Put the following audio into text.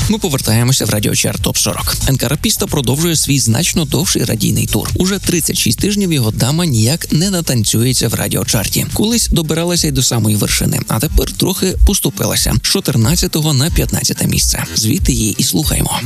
Ми повертаємося в радіочарт ТОП-40. НК-рапіста продовжує свій значно довший радійний тур. Уже 36 тижнів його дама ніяк не натанцюється в радіочарті. Колись добиралася й до самої вершини, а тепер трохи поступилася. З 14-го на 15-те місце. Звідти її і слухаємо.